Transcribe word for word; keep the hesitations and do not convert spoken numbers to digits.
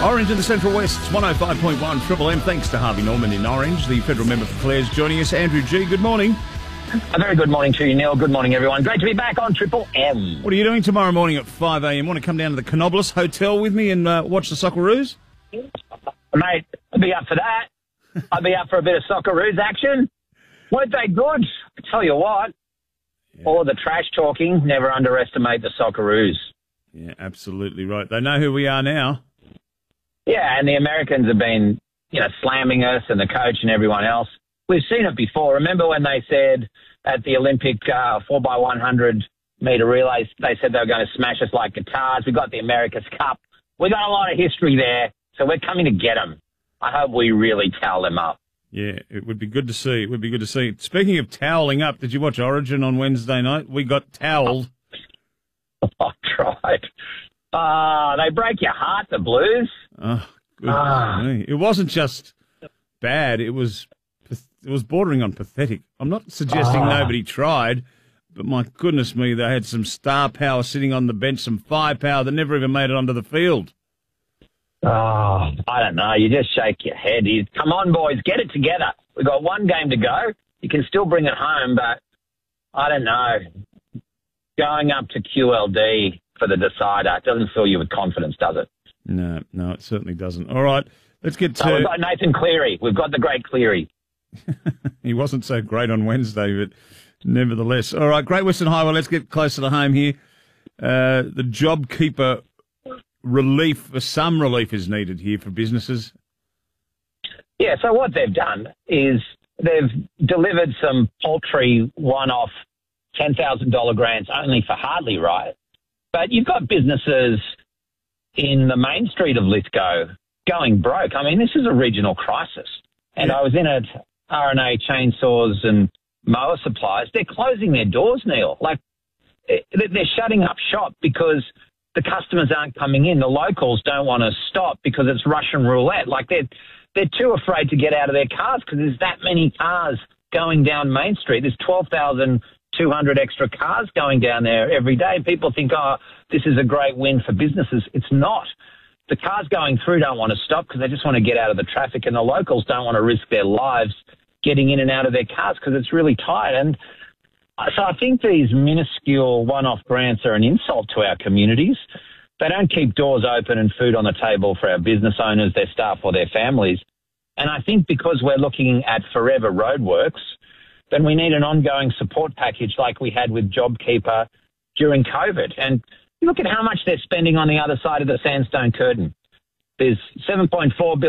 Orange in the Central West, it's one oh five point one Triple M. Thanks to Harvey Norman in Orange, the federal member for Clare's joining us. Andrew G, good morning. A very good morning to you, Neil. Good morning, everyone. Great to be back on Triple M. What are you doing tomorrow morning at five a.m? Want to come down to the Canobolas Hotel with me and uh, watch the Socceroos? Mate, I'd be up for that. I'd be up for a bit of Socceroos action. Weren't they good? I tell you what. Yeah. All the trash talking, never underestimate the Socceroos. Yeah, absolutely right. They know who we are now. Yeah, and the Americans have been, you know, slamming us and the coach and everyone else. We've seen it before. Remember when they said at the Olympic uh, four by one hundred metre relays, they said they were going to smash us like guitars. We got the America's Cup. We got a lot of history there, so we're coming to get them. I hope we really towel them up. Yeah, it would be good to see. It would be good to see. Speaking of toweling up, did you watch Origin on Wednesday night? We got towelled. I tried. Ah, they break your heart, the Blues. Oh, good. Ah. It wasn't just bad. It was it was bordering on pathetic. I'm not suggesting Ah. nobody tried, but my goodness me, they had some star power sitting on the bench, some firepower that never even made it onto the field. Oh, I don't know. You just shake your head. You, come on, boys, get it together. We've got one game to go. You can still bring it home, but I don't know. Going up to Q L D for the decider doesn't fill you with confidence, does it? No, no, it certainly doesn't. All right, let's get to... So we've got Nathan Cleary. We've got the great Cleary. He wasn't so great on Wednesday, but nevertheless. All right, Great Western Highway, let's get closer to home here. Uh, the JobKeeper relief, some relief is needed here for businesses. Yeah, so what they've done is they've delivered some paltry one-off ten thousand dollars grants only for Hartley, right? But you've got businesses in the main street of Lithgow going broke. I mean, this is a regional crisis. And Yeah. I was in at R and A Chainsaws and Mower Supplies. They're closing their doors, Neil. Like, they're shutting up shop because the customers aren't coming in. The locals don't want to stop because it's Russian roulette. Like, they're, they're too afraid to get out of their cars because there's that many cars going down Main Street. There's twelve thousand two hundred extra cars going down there every day. People think, oh, this is a great win for businesses. It's not. The cars going through don't want to stop because they just want to get out of the traffic, and the locals don't want to risk their lives getting in and out of their cars because it's really tight. And so I think these minuscule one-off grants are an insult to our communities. They don't keep doors open and food on the table for our business owners, their staff, or their families. And I think because we're looking at forever roadworks, then we need an ongoing support package like we had with JobKeeper during COVID. And look at how much they're spending on the other side of the sandstone curtain. There's seven point four billion